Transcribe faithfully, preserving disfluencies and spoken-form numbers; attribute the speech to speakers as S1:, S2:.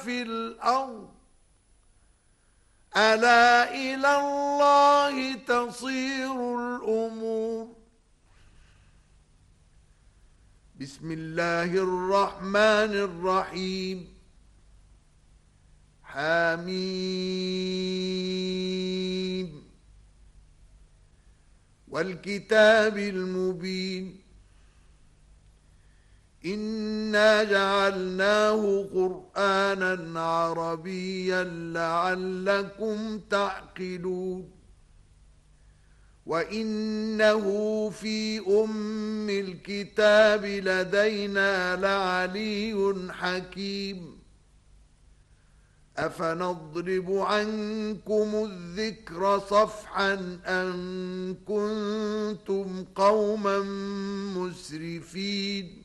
S1: في الأرض ألا إلى الله تصير الأمور. بسم الله الرحمن الرحيم. حميم والكتاب المبين إنا جعلناه قرآنا عربيا لعلكم تعقلون وإنه في أم الكتاب لدينا لعلي حكيم أفنضرب عنكم الذكر صفحا أن كنتم قوما مسرفين